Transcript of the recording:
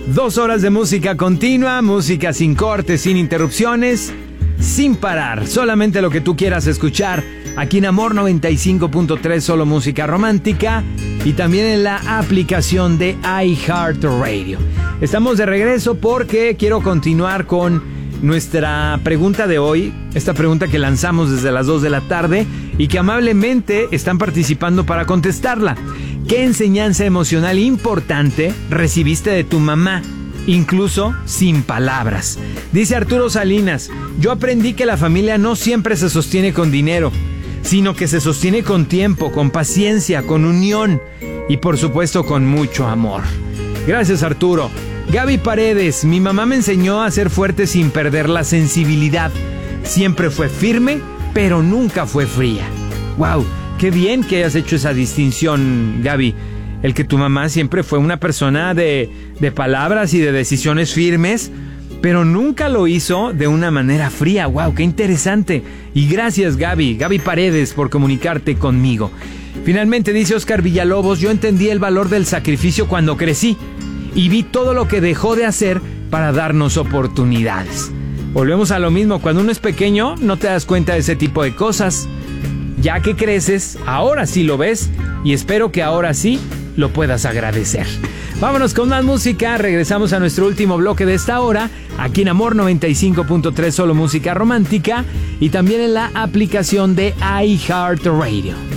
2 horas de música continua, música sin cortes, sin interrupciones, sin parar. Solamente lo que tú quieras escuchar aquí en Amor 95.3, solo música romántica, y también en la aplicación de iHeartRadio. Estamos de regreso porque quiero continuar con nuestra pregunta de hoy, esta pregunta que lanzamos desde las 2 de la tarde y que amablemente están participando para contestarla. ¿Qué enseñanza emocional importante recibiste de tu mamá, incluso sin palabras? Dice Arturo Salinas: yo aprendí que la familia no siempre se sostiene con dinero, sino que se sostiene con tiempo, con paciencia, con unión y por supuesto con mucho amor. Gracias, Arturo. Gaby Paredes: mi mamá me enseñó a ser fuerte sin perder la sensibilidad. Siempre fue firme, pero nunca fue fría. ¡Wow! Qué bien que hayas hecho esa distinción, Gaby. El que tu mamá siempre fue una persona de palabras y de decisiones firmes, pero nunca lo hizo de una manera fría. ¡Wow! ¡Qué interesante! Y gracias, Gaby Paredes, por comunicarte conmigo. Finalmente dice Oscar Villalobos: yo entendí el valor del sacrificio cuando crecí y vi todo lo que dejó de hacer para darnos oportunidades. Volvemos a lo mismo, cuando uno es pequeño no te das cuenta de ese tipo de cosas. Ya que creces, ahora sí lo ves y espero que ahora sí lo puedas agradecer. Vámonos con más música, regresamos a nuestro último bloque de esta hora, aquí en Amor 95.3, solo música romántica, y también en la aplicación de iHeartRadio.